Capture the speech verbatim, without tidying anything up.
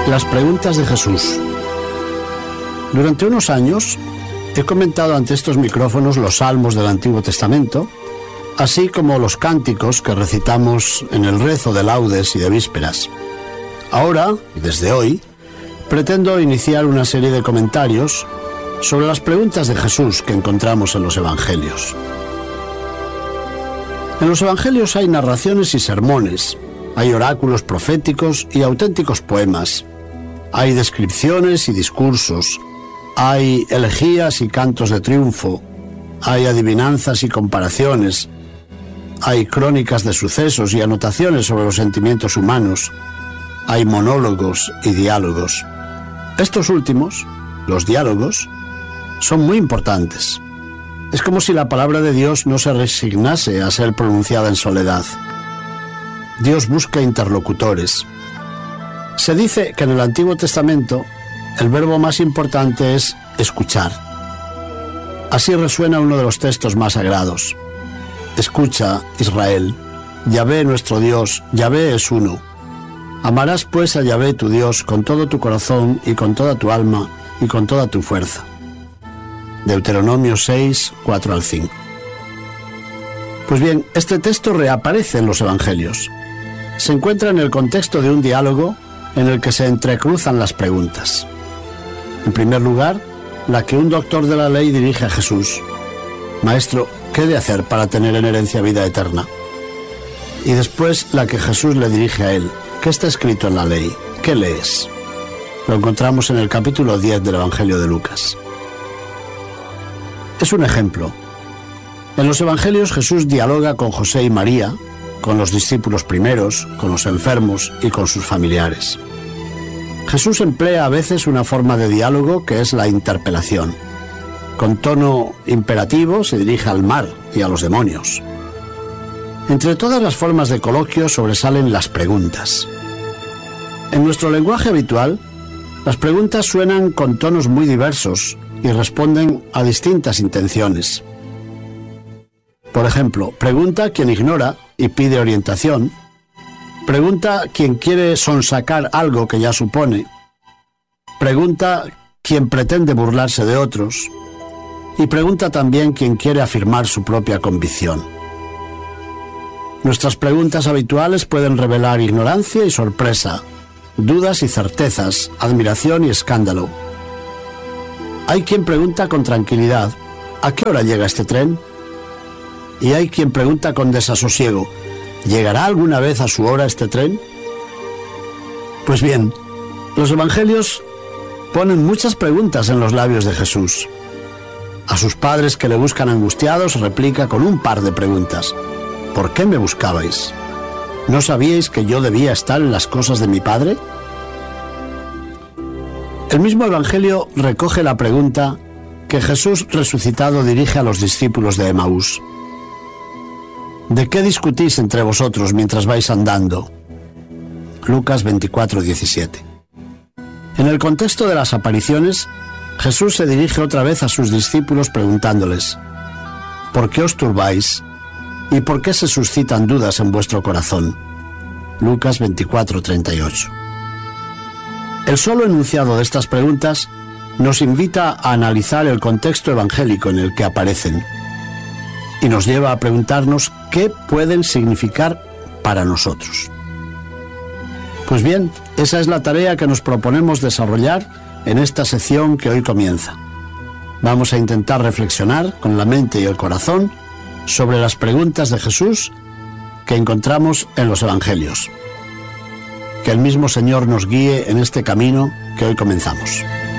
Las preguntas de Jesús. Durante unos años he comentado ante estos micrófonos los salmos del Antiguo Testamento, así como los cánticos que recitamos en el rezo de laudes y de vísperas. Ahora, y desde hoy, pretendo iniciar una serie de comentarios sobre las preguntas de Jesús que encontramos en los Evangelios. En los Evangelios hay narraciones y sermones, hay oráculos proféticos y auténticos poemas, hay descripciones y discursos, hay elegías y cantos de triunfo, hay adivinanzas y comparaciones, hay crónicas de sucesos y anotaciones sobre los sentimientos humanos, hay monólogos y diálogos. Estos últimos, los diálogos, son muy importantes. Es como si la palabra de Dios no se resignase a ser pronunciada en soledad. Dios busca interlocutores. Se dice que en el Antiguo Testamento el verbo más importante es escuchar. Así resuena uno de los textos más sagrados. Escucha, Israel, Yahvé nuestro Dios, Yahvé es uno. Amarás pues a Yahvé tu Dios con todo tu corazón y con toda tu alma y con toda tu fuerza. Deuteronomio seis, cuatro al cinco. Pues bien, este texto reaparece en los Evangelios. Se encuentra en el contexto de un diálogo en el que se entrecruzan las preguntas. En primer lugar, la que un doctor de la ley dirige a Jesús. Maestro, ¿qué he de hacer para tener en herencia vida eterna? Y después la que Jesús le dirige a él. ¿Qué está escrito en la ley? ¿Qué lees? Lo encontramos en el capítulo diez del Evangelio de Lucas. Es un ejemplo. En los Evangelios Jesús dialoga con José y María, con los discípulos primeros, con los enfermos y con sus familiares. Jesús emplea a veces una forma de diálogo que es la interpelación. Con tono imperativo se dirige al mar y a los demonios. Entre todas las formas de coloquio sobresalen las preguntas. En nuestro lenguaje habitual, las preguntas suenan con tonos muy diversos y responden a distintas intenciones. Por ejemplo, pregunta quien ignora y pide orientación. Pregunta quien quiere sonsacar algo que ya supone. Pregunta quien pretende burlarse de otros. Y pregunta también quien quiere afirmar su propia convicción. Nuestras preguntas habituales pueden revelar ignorancia y sorpresa, dudas y certezas, admiración y escándalo. Hay quien pregunta con tranquilidad, ¿a qué hora llega este tren? Y hay quien pregunta con desasosiego, ¿llegará alguna vez a su hora este tren? Pues bien, los Evangelios ponen muchas preguntas en los labios de Jesús. A sus padres que le buscan angustiados replica con un par de preguntas. ¿Por qué me buscabais? ¿No sabíais que yo debía estar en las cosas de mi Padre? El mismo Evangelio recoge la pregunta que Jesús resucitado dirige a los discípulos de Emaús. ¿De qué discutís entre vosotros mientras vais andando? Lucas veinticuatro, diecisiete. En el contexto de las apariciones, Jesús se dirige otra vez a sus discípulos preguntándoles: ¿por qué os turbáis? ¿Y por qué se suscitan dudas en vuestro corazón? Lucas veinticuatro, treinta y ocho. El solo enunciado de estas preguntas nos invita a analizar el contexto evangélico en el que aparecen y nos lleva a preguntarnos qué pueden significar para nosotros. Pues bien, esa es la tarea que nos proponemos desarrollar en esta sección que hoy comienza. Vamos a intentar reflexionar con la mente y el corazón sobre las preguntas de Jesús que encontramos en los Evangelios. Que el mismo Señor nos guíe en este camino que hoy comenzamos.